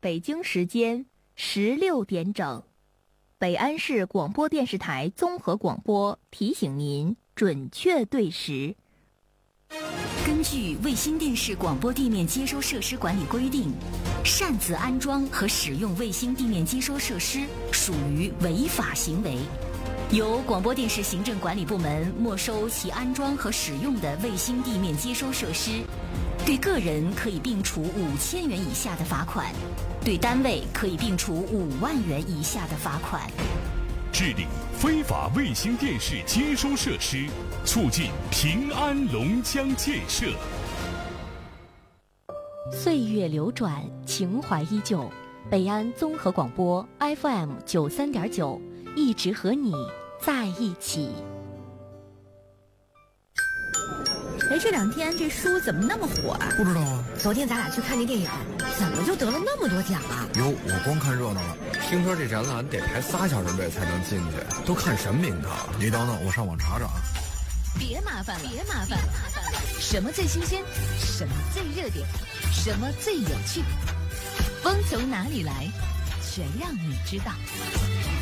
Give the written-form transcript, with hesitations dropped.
北京时间16点整，北安市广播电视台综合广播提醒您准确对时。 根据卫星电视广播地面接收设施管理规定，擅自安装和使用卫星地面接收设施属于违法行为，由广播电视行政管理部门没收其安装和使用的卫星地面接收设施，对个人可以并处5000元以下的罚款，对单位可以并处5万元以下的罚款。 治理非法卫星电视接收设施，促进平安龙江建设。 岁月流转，情怀依旧。北安综合广播 FM 93.9，一直和你在一起。 哎，这2天这书怎么那么火啊？ 不知道啊。 昨天咱俩去看那电影，怎么就得了那么多奖啊？ 哟，我光看热闹了。听说这展览得排3小时队才能进去，都看什么名堂？你等等，我上网查查啊。 别麻烦了，什么最新鲜，什么最热点，什么最有趣，风从哪里来，全让你知道。